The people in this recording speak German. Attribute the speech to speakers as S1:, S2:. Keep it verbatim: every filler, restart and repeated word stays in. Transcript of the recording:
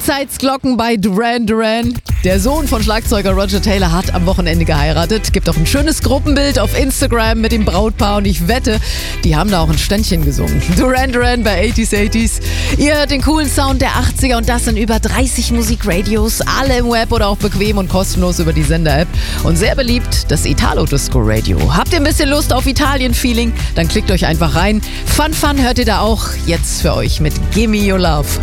S1: Hochzeitsglocken bei Duran Duran. Der Sohn von Schlagzeuger Roger Taylor hat am Wochenende geheiratet. Gibt auch ein schönes Gruppenbild auf Instagram mit dem Brautpaar und ich wette, die haben da auch ein Ständchen gesungen. Duran Duran bei achtziger achtziger. Ihr hört den coolen Sound der achtziger und das in über dreißig Musikradios, alle im Web oder auch bequem und kostenlos über die Sender-App. Und sehr beliebt das Italo-Disco-Radio. Habt ihr ein bisschen Lust auf Italien-Feeling? Dann klickt euch einfach rein. Fun Fun hört ihr da auch jetzt für euch mit Gimme Your Love.